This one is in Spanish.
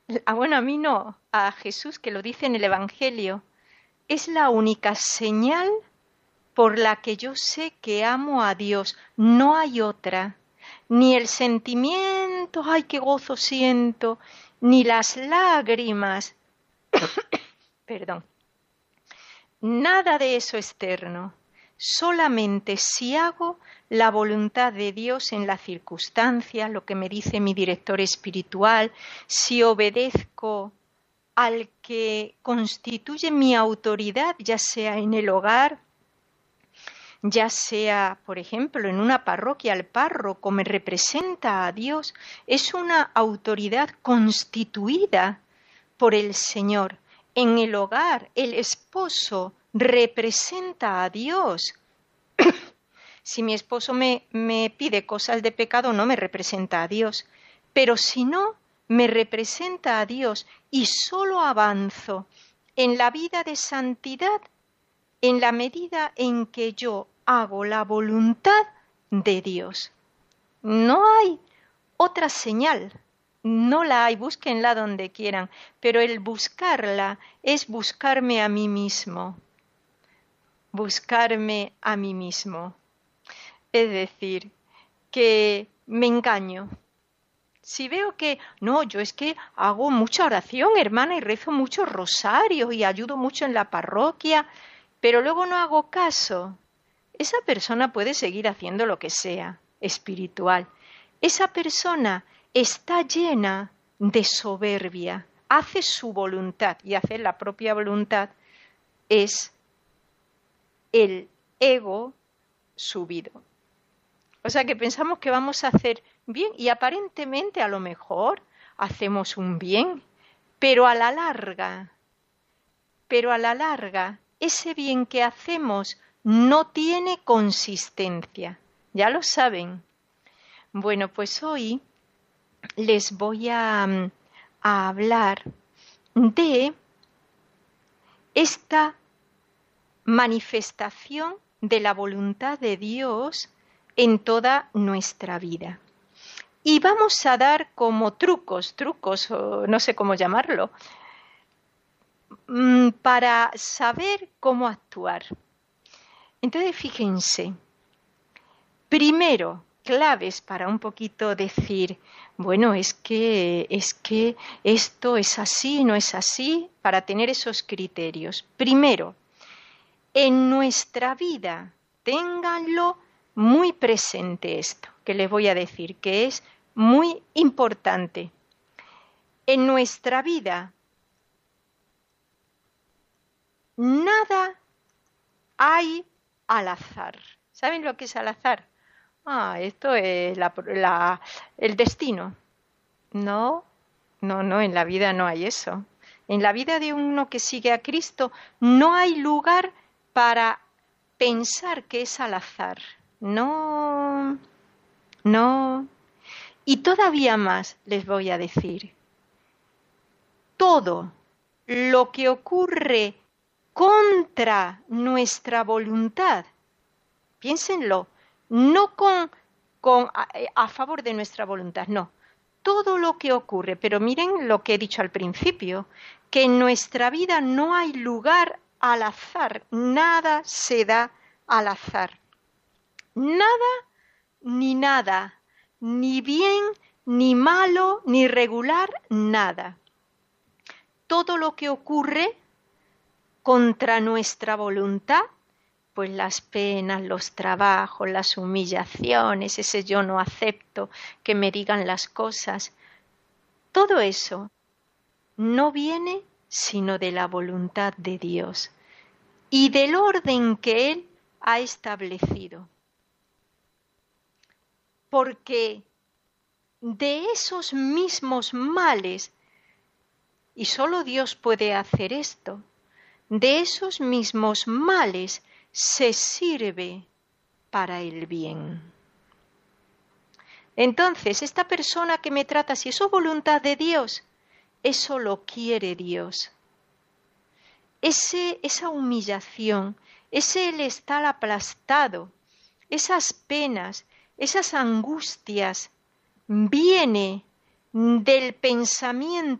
Bueno, a mí no, a Jesús, que lo dice en el Evangelio, es la única señal por la que yo sé que amo a Dios. No hay otra. Ni el sentimiento, ay, qué gozo siento, ni las lágrimas, perdón, nada de eso externo. Solamente si hago la voluntad de Dios en la circunstancia, lo que me dice mi director espiritual, si obedezco al que constituye mi autoridad, ya sea en el hogar, ya sea, por ejemplo, en una parroquia, el párroco me representa a Dios, es una autoridad constituida por el Señor. En el hogar, el esposo representa a Dios. Si mi esposo me pide cosas de pecado, no me representa a Dios. Pero si no, me representa a Dios y solo avanzo en la vida de santidad en la medida en que yo hago la voluntad de Dios. No hay otra señal, no la hay, búsquenla donde quieran, pero el buscarla es buscarme a mí mismo, buscarme a mí mismo. Es decir, que me engaño. Si veo que, no, yo es que hago mucha oración, hermana, y rezo muchos rosarios y ayudo mucho en la parroquia, pero luego no hago caso, esa persona puede seguir haciendo lo que sea, espiritual. Esa persona está llena de soberbia, hace su voluntad, y hacer la propia voluntad es el ego subido. O sea que pensamos que vamos a hacer bien y aparentemente a lo mejor hacemos un bien, pero a la larga, ese bien que hacemos no tiene consistencia. Ya lo saben. Bueno, pues hoy les voy a hablar de esta manifestación de la voluntad de Dios en toda nuestra vida. Y vamos a dar como trucos, o no sé cómo llamarlo, para saber cómo actuar. Entonces, fíjense, primero, claves para un poquito decir, bueno, es que esto es así, no es así, para tener esos criterios. Primero, en nuestra vida, ténganlo muy presente esto que les voy a decir, que es muy importante. En nuestra vida, nada hay al azar. ¿Saben lo que es al azar? Esto es el destino. No, en la vida no hay eso. En la vida de uno que sigue a Cristo no hay lugar para pensar que es al azar. No. Y todavía más les voy a decir. Todo lo que ocurre contra nuestra voluntad, piénsenlo, no a favor de nuestra voluntad, no. Todo lo que ocurre, pero miren lo que he dicho al principio, que en nuestra vida no hay lugar al azar, nada se da al azar. Nada ni nada, ni bien, ni malo, ni regular, nada. Todo lo que ocurre contra nuestra voluntad, pues las penas, los trabajos, las humillaciones, ese yo no acepto que me digan las cosas, todo eso no viene sino de la voluntad de Dios y del orden que Él ha establecido. Porque de esos mismos males, y solo Dios puede hacer esto, de esos mismos males se sirve para el bien. Entonces, esta persona que me trata, si es voluntad de Dios, eso lo quiere Dios. Esa humillación, ese el estar aplastado, esas penas, esas angustias, viene del pensamiento